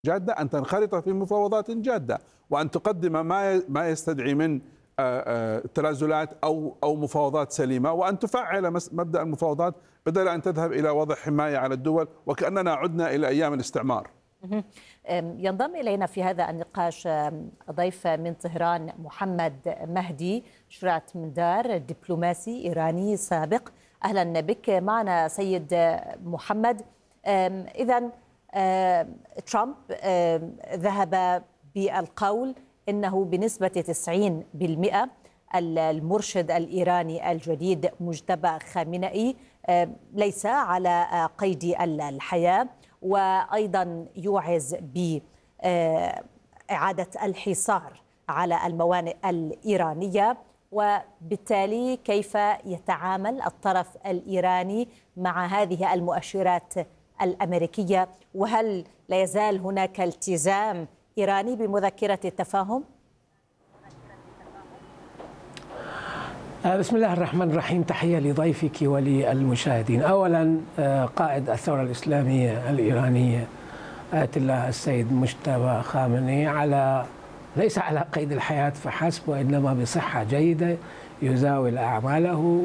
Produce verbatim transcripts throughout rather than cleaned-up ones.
جادة، أن تنخرط في مفاوضات جادة، وأن تقدم ما ما يستدعي من تنازلات أو أو مفاوضات سليمة، وأن تفعل مبدأ المفاوضات بدل أن تذهب إلى وضع حماية على الدول وكأننا عدنا إلى أيام الاستعمار. ينضم إلينا في هذا النقاش ضيف من طهران محمد مهدي شرعت مندار، دبلوماسي إيراني سابق. أهلا بك معنا سيد محمد. إذن ترامب ذهب بالقول إنه بنسبة تسعين بالمئة المرشد الإيراني الجديد مجتبى خامنئي ليس على قيد الحياة، وأيضا يوعز بإعادة الحصار على الموانئ الإيرانية. وبالتالي كيف يتعامل الطرف الإيراني مع هذه المؤشرات الأمريكية؟ وهل لا يزال هناك التزام إيراني بمذكرة التفاهم؟ بسم الله الرحمن الرحيم. تحية لضيفك وللمشاهدين. أولا قائد الثورة الإسلامية الإيرانية آية الله السيد مجتبى خامنئي على ليس على قيد الحياة فحسب، وإنما بصحة جيدة يزاول أعماله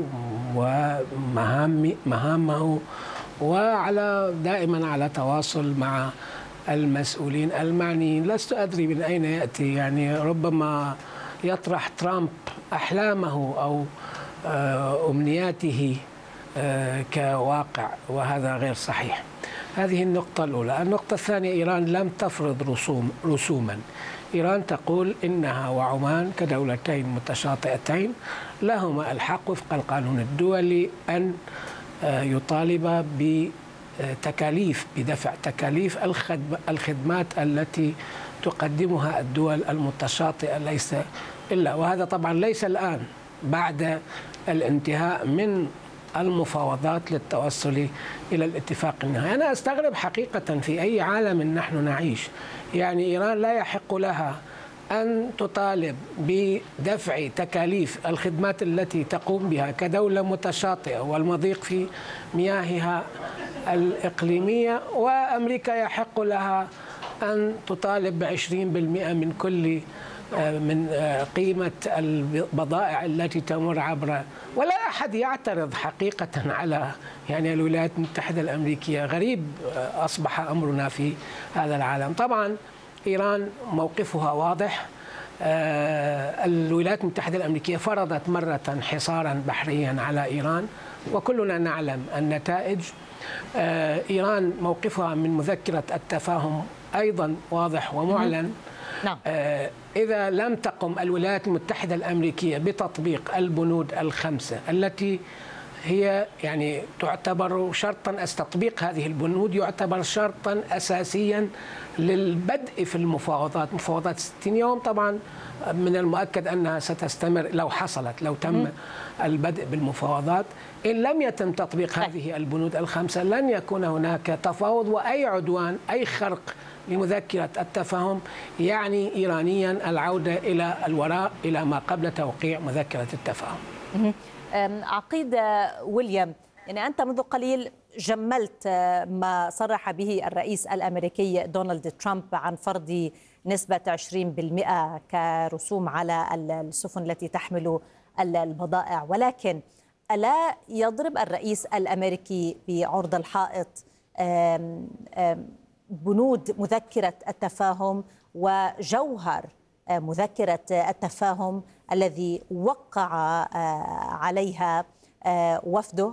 ومهامه، وعلى دائما على تواصل مع المسؤولين المعنيين. لست أدري من أين يأتي، يعني ربما يطرح ترامب أحلامه أو أمنياته كواقع، وهذا غير صحيح. هذه النقطة الأولى. النقطة الثانية، إيران لم تفرض رسوم رسوما. إيران تقول إنها وعمان كدولتين متشاطئتين لهما الحق وفق القانون الدولي أن يطالب بتكاليف بدفع تكاليف الخدمات التي تقدمها الدول المتشاطئة، ليس إلا. وهذا طبعا ليس الآن بعد الانتهاء من المفاوضات للتوصل إلى الاتفاق النهائي. أنا أستغرب حقيقة في أي عالم نحن نعيش، يعني إيران لا يحق لها أن تطالب بدفع تكاليف الخدمات التي تقوم بها كدولة متشاطئة والمضيق في مياهها الإقليمية، وأمريكا يحق لها أن تطالب بعشرين بالمئة من كل من قيمة البضائع التي تمر عبر، ولا أحد يعترض حقيقة على يعني الولايات المتحدة الأمريكية. غريب أصبح أمرنا في هذا العالم. طبعا إيران موقفها واضح. الولايات المتحدة الأمريكية فرضت مرة حصارا بحريا على إيران، وكلنا نعلم النتائج. إيران موقفها من مذكرة التفاهم أيضا واضح ومعلن. نعم. إذا لم تقم الولايات المتحدة الأمريكية بتطبيق البنود الخمسة التي هي يعني تعتبر شرطا، تطبيق هذه البنود يعتبر شرطا أساسيا للبدء في المفاوضات. مفاوضات ستين يوم طبعا من المؤكد أنها ستستمر لو حصلت، لو تم البدء بالمفاوضات. إن لم يتم تطبيق هذه البنود الخمسة لن يكون هناك تفاوض، وأي عدوان أي خرق لمذكرة التفاهم يعني إيرانيا العودة إلى الوراء إلى ما قبل توقيع مذكرة التفاهم. عقيد ويليام، يعني أنت منذ قليل جملت ما صرح به الرئيس الأمريكي دونالد ترامب عن فرض نسبة عشرين بالمئة كرسوم على السفن التي تحمل البضائع، ولكن ألا يضرب الرئيس الأمريكي بعرض الحائط أم أم بنود مذكرة التفاهم وجوهر مذكرة التفاهم الذي وقع عليها وفده؟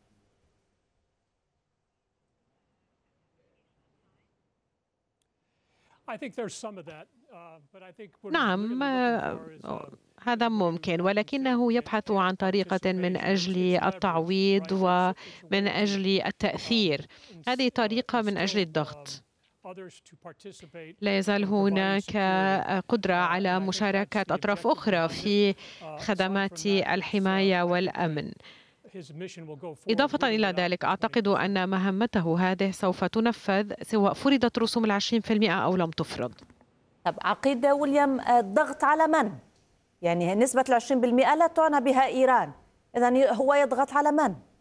نعم، هذا ممكن، ولكنه يبحث عن طريقة من أجل التعويض ومن أجل التأثير. هذه طريقة من أجل الضغط. لا يزال هناك قدرة على مشاركة أطراف أخرى في خدمات الحماية والأمن. إضافة إلى ذلك، أعتقد أن مهمته هذه سوف تنفذ سواء فرضت رسوم العشرين في المئة أو لم تفرض. طب عقيد ويليام، الضغط على من؟ يعني نسبة العشرين بالمئة لا تعنى بها إيران، إذن هو يضغط على من؟